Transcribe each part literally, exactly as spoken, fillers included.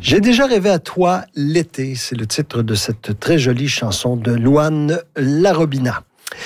J'ai déjà rêvé à toi l'été, c'est le titre de cette très jolie chanson de Louane Larobina.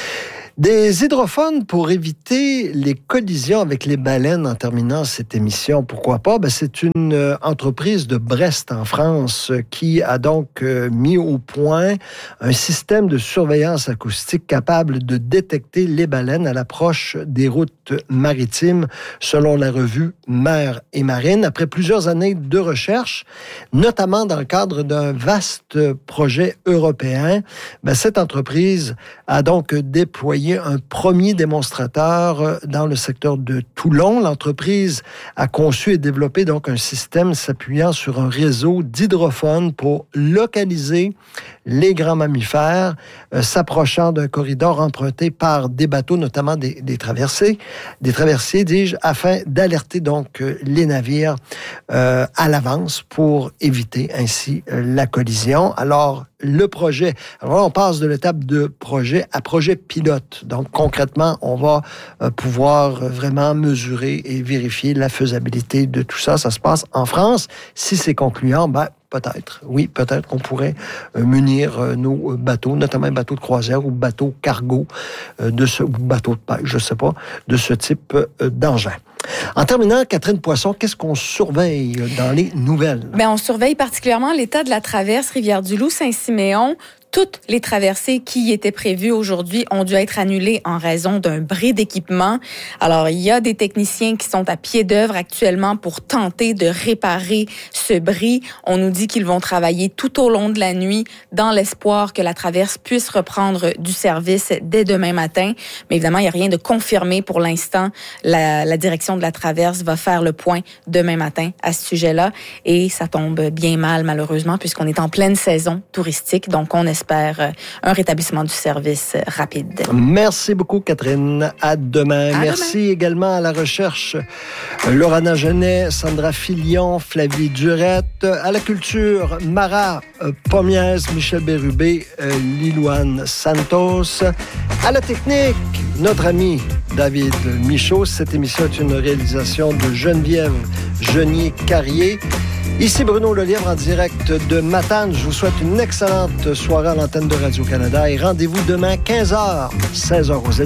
Des hydrophones pour éviter les collisions avec les baleines en terminant cette émission. Pourquoi pas? Ben, c'est une euh, entreprise de Brest en France euh, qui a donc euh, mis au point un système de surveillance acoustique capable de détecter les baleines à l'approche des routes maritimes selon la revue Mer et Marine. Après plusieurs années de recherche, notamment dans le cadre d'un vaste projet européen, ben, cette entreprise a donc déployé un premier démonstrateur dans le secteur de Toulon. L'entreprise a conçu et développé donc un système s'appuyant sur un réseau d'hydrophones pour localiser les grands mammifères euh, s'approchant d'un corridor emprunté par des bateaux, notamment des, des traversées, des traversiers, dis-je, afin d'alerter donc euh, les navires euh, à l'avance pour éviter ainsi euh, la collision. Alors, le projet, alors là, on passe de l'étape de projet à projet pilote. Donc, concrètement, on va euh, pouvoir vraiment mesurer et vérifier la faisabilité de tout ça. Ça se passe en France. Si c'est concluant, ben, peut-être, oui, peut-être qu'on pourrait euh, munir euh, nos bateaux, notamment les bateaux de croisière ou bateaux cargo, euh, de ce, ou bateaux de pêche, je ne sais pas, de ce type euh, d'engin. En terminant, Catherine Poisson, qu'est-ce qu'on surveille dans les nouvelles? Bien, on surveille particulièrement l'état de la traverse Rivière-du-Loup-Saint-Siméon. Toutes les traversées qui étaient prévues aujourd'hui ont dû être annulées en raison d'un bris d'équipement. Alors, il y a des techniciens qui sont à pied d'œuvre actuellement pour tenter de réparer ce bris. On nous dit qu'ils vont travailler tout au long de la nuit dans l'espoir que la traverse puisse reprendre du service dès demain matin. Mais évidemment, il n'y a rien de confirmé pour l'instant. La, la direction de la traverse va faire le point demain matin à ce sujet-là. Et ça tombe bien mal, malheureusement, puisqu'on est en pleine saison touristique. Donc, on espère un rétablissement du service rapide. Merci beaucoup, Catherine. À demain. À Merci demain. également à la recherche, Laurana Genet, Sandra Filion, Flavie Durette. À la culture, Mara Pomiès, Michel Bérubé, Lilouane Santos. À la technique, notre ami David Michaud. Cette émission est une réalisation de Geneviève Genier-Carrier. Ici Bruno Lelièvre en direct de Matane. Je vous souhaite une excellente soirée à l'antenne de Radio-Canada et rendez-vous demain quinze heures, seize heures aux